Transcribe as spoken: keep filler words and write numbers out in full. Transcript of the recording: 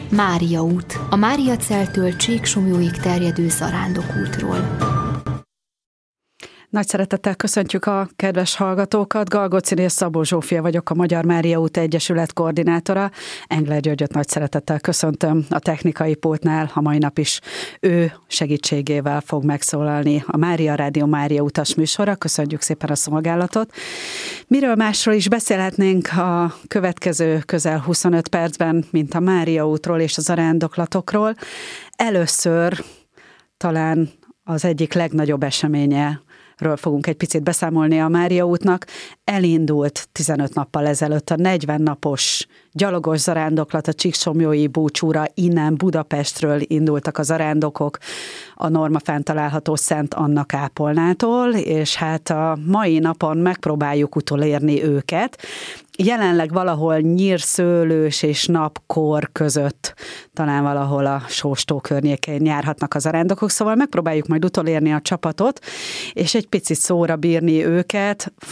Mária út, a Máriaceltől Csíksomlyóig terjedő zarándokútról. Nagy szeretettel köszöntjük a kedves hallgatókat. Galgóciné Szabó Zsófia vagyok, a Magyar Mária út Egyesület koordinátora. Engler Györgyöt nagy szeretettel köszöntöm a technikai pultnál. A mai nap is ő segítségével fog megszólalni a Mária Rádió Mária utas műsora. Köszönjük szépen a szolgálatot. Miről másról is beszélhetnénk a következő közel huszonöt percben, mint a Mária útról és a zarándoklatokról. Először talán az egyik legnagyobb eseménye ről fogunk egy picit beszámolni a Mária útnak. Elindult tizenöt nappal ezelőtt a negyven napos gyalogos zarándoklat a Csíksomlyói búcsúra. Innen Budapestről indultak a zarándokok a Normafán található Szent Anna kápolnától, és hát a mai napon megpróbáljuk utolérni őket. Jelenleg valahol Nyírszőlős és Napkor között, talán valahol a Sóstó környékén járhatnak a zarándokok, szóval megpróbáljuk majd utolérni a csapatot, és egy picit szóra bírni őket.